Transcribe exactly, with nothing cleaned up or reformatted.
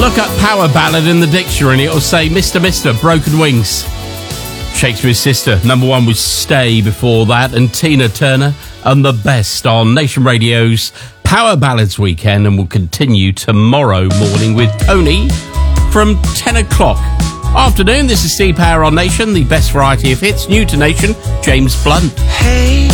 Look up power ballad in the dictionary and it'll say Mister Mister Broken Wings. Shakespeare's Sister, number one was Stay before that, and Tina Turner and The Best on Nation Radio's Power Ballads Weekend, and we'll continue tomorrow morning with Tony from ten o'clock. Afternoon, this is Steve Power on Nation, the best variety of hits, new to Nation, James Blunt. Hey.